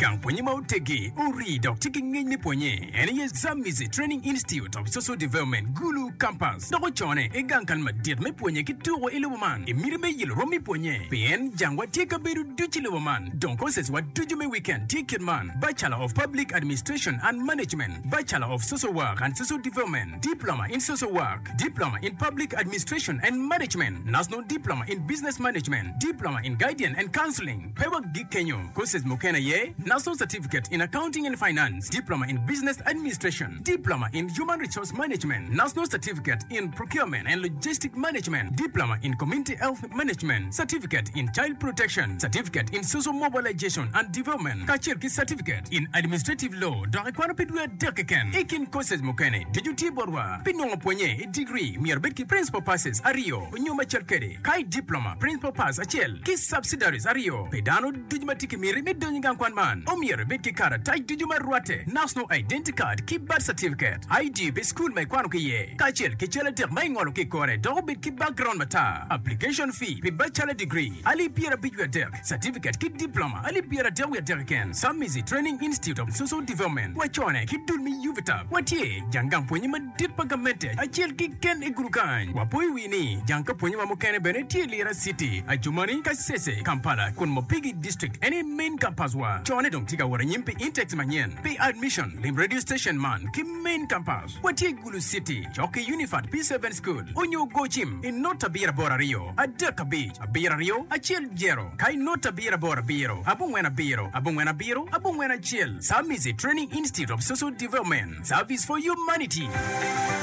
Gang Ponyama Utegi, Uri, Dr. King Ponye, and he is Zamizi Training Institute of Social Development, Gulu Campus. Doko Chone, Egan Kan Madir Me Ponye, Kitu Iluman, Emirme Yil Romi Ponye, PN Jangwa Tika Beru Duchiluman, Don't causes what do you may weekend, Ticket Man, Bachelor of Public Administration and Management, Bachelor of Social Work and Social Development, Diploma in Social Work, Diploma in Public Administration and Management, National Diploma in Business Management, Diploma in Guidance and Counseling, Pewa Gikenyo, courses Mokena Ye, National Certificate in Accounting and Finance, Diploma in Business Administration, Diploma in Human Resource Management, National Certificate in Procurement and Logistic Management, Diploma in Community Health Management, Certificate in Child Protection, Certificate in Social Mobilization and Development, Kachirki Certificate in Administrative Law, Darakwana Pidua Dekeken, Ekin courses Mokene, Dijuti Borwa, Pinong Ponye, degree, Mirbeki Principal Passes, Ario, Nyuma Chalkere, Kai Diploma, Principal Pass, Achel, Kiss Subsidiaries, Ario, Pedano, Dijumatiki Miri, Midonigan Kwanman, Omir, Betki Kara, Tai Dijuma Ruate, National Identity Card, Keep Birth Certificate, ID, Be School, My Kwanuki, Kachel, Kichela Ter, Mangolo Kikore, Dobit Ki Background Mata, Application Fee, Be Bachelor Degree, Ali Pira Bidua Derk, Certificate, Kid Diploma, Ali Pira Dewa Derken, Samizi Training Institute of Social Development, Wachone, Kidulmi Uvita, Watie, Jangam Ponyama Dipagamente, Achel Kiken Egurukan, Wapoi Wini, Janka Ponyama Mokane Beneti Lira City, Ajumani Kasese, Kampala, Kunmopigi District, any main campuswa, Chone Dong Tiga Waranyimpi Intex Manyen, pay admission, Lim Radio Station Man, Kim main campus, Watie Gulu City, Choke Unified P7 School, Onyo Go Gym, in Nota Bira Bora Rio, Adeka Beach, Abira Rio, Achel Jero, Kai Nota Bira Bora Biro, Abungwena Biro, Abungwena Chill, Samizi Training Institute of Social Development, Service for Humanity.